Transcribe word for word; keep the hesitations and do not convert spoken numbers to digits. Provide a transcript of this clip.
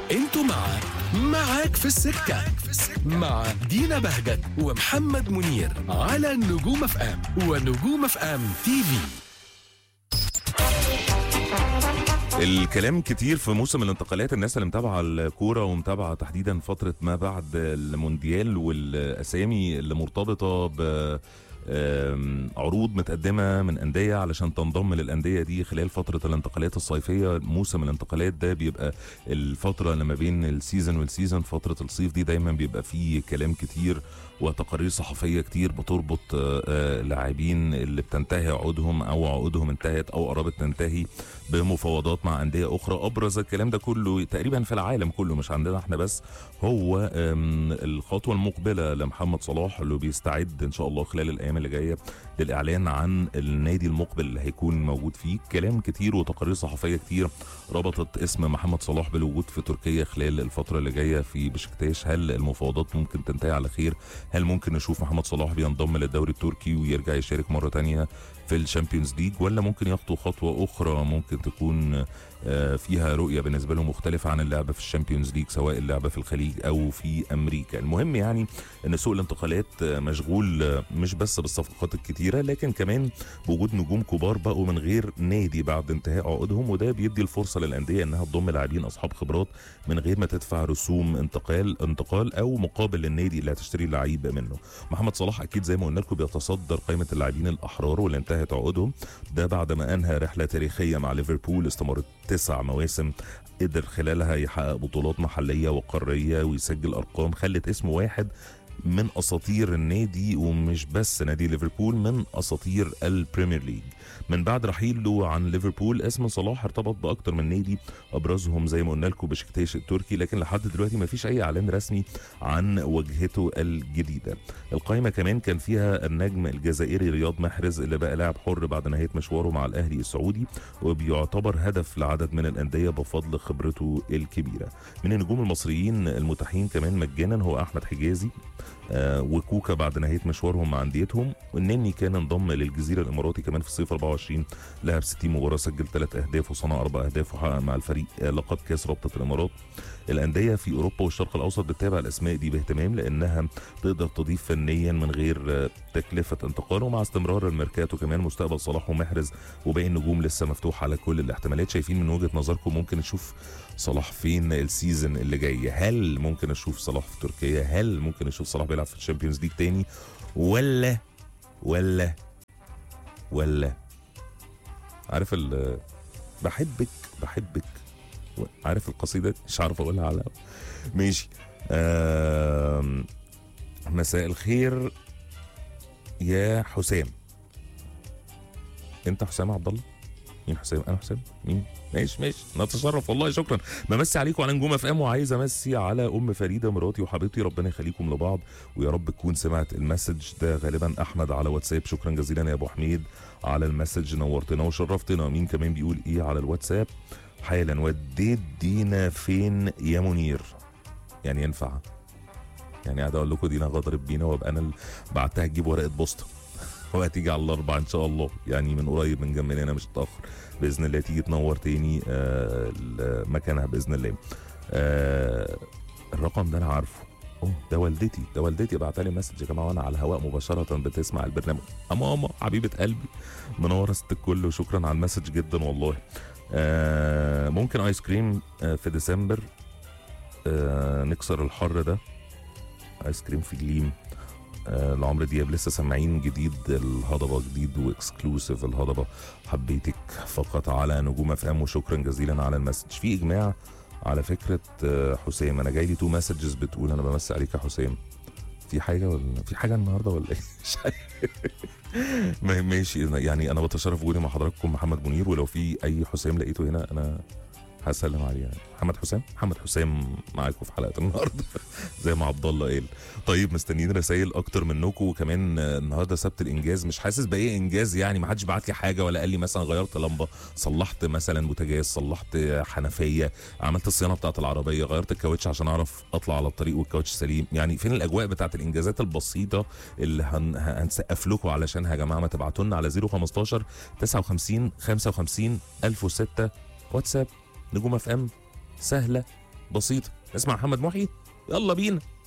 انتوا مع معاك في السكة مع دينا بهجت ومحمد منير على نجوم اف ام ونجوم اف ام تي في. الكلام كتير في موسم الانتقالات، الناس اللي متابعه الكوره ومتابعه تحديدا فتره ما بعد المونديال والاسامي اللي مرتبطه ب عروض متقدمه من انديه علشان تنضم للانديه دي خلال فتره الانتقالات الصيفيه. موسم الانتقالات ده بيبقى الفتره اللي ما بين السيزون والسيزون، فتره الصيف دي دايما بيبقى فيه كلام كتير وتقارير صحفيه كتير بتربط لاعبين اللي بتنتهي عقودهم او عقودهم انتهت او قربت تنتهي بمفاوضات مع انديه اخرى. ابرز الكلام ده كله تقريبا في العالم كله مش عندنا احنا بس، هو الخطوه المقبله لمحمد صلاح اللي بيستعد ان شاء الله خلال الايام اللي جايه للاعلان عن النادي المقبل اللي هيكون موجود فيه. كلام كتير وتقارير صحفيه كتير ربطت اسم محمد صلاح بالوجود في تركيا خلال الفتره اللي جايه في بشكتاش. هل المفاوضات ممكن تنتهي على خير؟ هل ممكن نشوف محمد صلاح بينضم للدوري التركي ويرجع يشارك مره تانية في الشامبيونز ليج، ولا ممكن يخطو خطوه اخرى ممكن تكون فيها رؤيه بالنسبه له مختلفه عن اللعبه في الشامبيونز ليج سواء اللعبه في الخليج او في امريكا؟ المهم يعني ان سوق الانتقالات مشغول مش بس بالصفقات الكتيره لكن كمان بوجود نجوم كبار بقوا من غير نادي بعد انتهاء عقودهم، وده بيدي الفرصه للانديه انها تضم لاعبين اصحاب خبرات من غير ما تدفع رسوم انتقال انتقال او مقابل للنادي اللي هتشتري اللعيب منه. محمد صلاح اكيد زي ما قلنا لكم بيتصدر قائمه اللاعبين الاحرار واللي انتهت عقودهم، ده بعد ما انهى رحله تاريخيه مع ليفربول استمرت تسع مواسم قدر خلالها يحقق بطولات محليه وقاريه ويسجل ارقام خلت اسمه واحد من اساطير النادي، ومش بس نادي ليفربول، من اساطير البريمير ليج. من بعد رحيله عن ليفربول اسم صلاح ارتبط باكتر من نادي ابرزهم زي ما قلنا لكم بشكتاش التركي، لكن لحد دلوقتي ما فيش اي اعلان رسمي عن وجهته الجديده. القائمه كمان كان فيها النجم الجزائري رياض محرز اللي بقى لاعب حر بعد نهايه مشواره مع الاهلي السعودي، وبيعتبر هدف لعدد من الانديه بفضل خبرته الكبيره. من النجوم المصريين المتاحين كمان مجانا هو احمد حجازي آه وكوكا بعد نهايه مشوارهم مع انديتهم، والنني كان انضم للجزيره الاماراتي كمان في الصيف أربعة وعشرين، لعب ستين مباراه سجل ثلاث اهداف وصنع اربع اهداف وحقق مع الفريق آه لقب كاس رابطه الامارات. الانديه في اوروبا والشرق الاوسط بتتابع الاسماء دي باهتمام لانها تقدر تضيف فنيا من غير آه تكلفه انتقاله. ومع استمرار الميركاتو كمان مستقبل صلاح ومحرز وباقي النجوم لسه مفتوح على كل الاحتمالات. شايفين من وجهه نظركم ممكن نشوف صلاح فين السيزون اللي جاي؟ هل ممكن نشوف صلاح في تركيا؟ هل ممكن نشوف صلاح بيلعب في الشامبيونز ليج تاني؟ ولا ولا ولا عارف ال بحبك بحبك عارف القصيدة مش عارف اقولها على ماشي. مساء الخير يا حسام. انت حسام عبد الله؟ مين حسام؟ انا حسام؟ مين؟ ماشي ماشي نتشرف والله، شكرا. بمسي عليكم على نجوم اف ام، وعايز امسي على ام فريده مراتي وحبيبتي، ربنا يخليكم لبعض ويا رب تكون سمعت المسج ده. غالبا احمد على واتساب، شكرا جزيلا يا ابو حميد على المسج، نورتنا وشرفتنا. مين كمان بيقول ايه على الواتساب؟ حالا وديت دينا فين يا منير؟ يعني ينفع يعني قاعد اقول لكم دينا غدرت بينا وابقى انا بعتها تجيب ورقه بوسطه وهتيجي على الاربعه ان شاء الله، يعني من قريب من جنبنا هنا مش هتاخر باذن الله، تيجي تنور تاني آه مكانها باذن الله. آه الرقم ده انا عارفه، اوه ده والدتي، ده والدتي بعتها لي مسج يا جماعه وانا على الهواء مباشره بتسمع البرنامج. ماما حبيبه قلبي منوره ست الكل وشكرا على المسج جدا والله. آه ممكن ايس كريم آه في ديسمبر آه نكسر الحر ده، ايس كريم في جليم آه لعمرو دياب، لسه سامعين جديد الهضبه، جديد واكسكلوسيف الهضبه، حبيتك فقط على نجوم اف ام، وشكرا جزيلا على المسج. في اجماع على فكره آه حسام، انا جاي لي تو مسجز بتقول انا بمسي عليك يا حسام. في حاجه ولا في حاجه النهارده ولا ايه؟ ماشي يعني انا بتشرف وجودي مع حضراتكم محمد منير، ولو في اي حسام لقيته هنا انا هسلم عليه. يعني محمد حسام محمد حسام معاكم في حلقه النهارده زي ما عبد الله قال. طيب مستنيين رسائل اكتر منكم، وكمان النهارده سبت الانجاز، مش حاسس باي انجاز يعني، ما حدش بعت لي حاجه ولا قال لي مثلا غيرت لمبه، صلحت مثلا بوتاجاز، صلحت حنفيه، عملت الصيانه بتاعه العربيه، غيرت الكاوتش عشان اعرف اطلع على الطريق والكاوتش سليم. يعني فين الاجواء بتاعه الانجازات البسيطه اللي هن... هنسقف لكم علشانها يا جماعه؟ ما تبعتوا لنا على صفر خمستاشر تسعة وخمسين خمسة وخمسين ألف وستة واتساب نجوم اف ام، سهله بسيطه. نسمع محمد محي، يلا بينا.